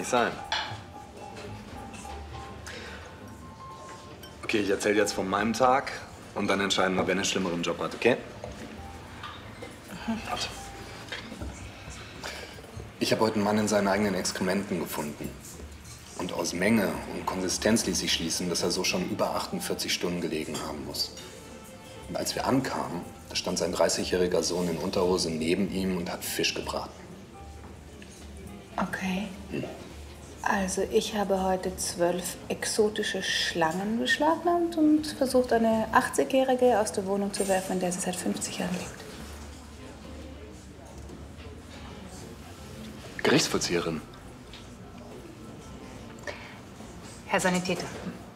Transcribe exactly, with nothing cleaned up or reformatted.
Nicht sein. Okay, ich erzähle jetzt von meinem Tag und dann entscheiden wir, wer einen schlimmeren Job hat, okay? Mhm. Warte. Ich habe heute einen Mann in seinen eigenen Exkrementen gefunden. Und aus Menge und Konsistenz ließ sich schließen, dass er so schon über achtundvierzig Stunden gelegen haben muss. Und als wir ankamen, da stand sein dreißigjähriger Sohn in Unterhose neben ihm und hat Fisch gebraten. Okay. Hm. Also ich habe heute zwölf exotische Schlangen beschlagnahmt und versucht, eine achtzigjährige aus der Wohnung zu werfen, in der sie seit fünfzig Jahren lebt. Gerichtsvollzieherin. Herr Sanitäter.